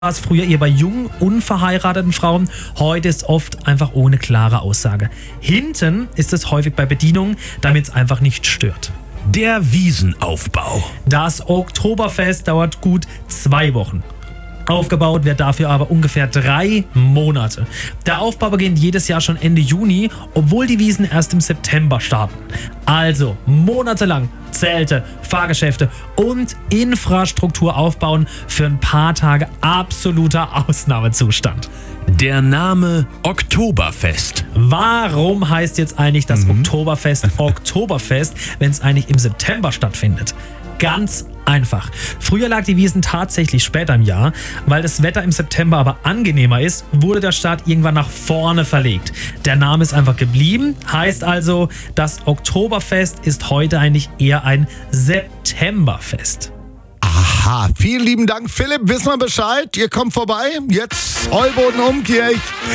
War es früher eher bei jungen, unverheirateten Frauen. Heute ist oft einfach ohne klare Aussage. Hinten ist es häufig bei Bedienungen, damit es einfach nicht stört. Der Wiesenaufbau. Das Oktoberfest dauert gut 2 Wochen. Aufgebaut wird dafür aber ungefähr 3 Monate. Der Aufbau beginnt jedes Jahr schon Ende Juni, obwohl die Wiesn erst im September starten. Also monatelang Zelte, Fahrgeschäfte und Infrastruktur aufbauen, für ein paar Tage absoluter Ausnahmezustand. Der Name Oktoberfest. Warum heißt jetzt eigentlich das Oktoberfest Oktoberfest, wenn es eigentlich im September stattfindet? Ganz einfach. Früher lag die Wiesn tatsächlich später im Jahr. Weil das Wetter im September aber angenehmer ist, wurde der Start irgendwann nach vorne verlegt. Der Name ist einfach geblieben, heißt also, das Oktoberfest ist heute eigentlich eher ein Septemberfest. Aha, vielen lieben Dank, Philipp. Wissen wir Bescheid? Ihr kommt vorbei. Jetzt Olboden Umkirch.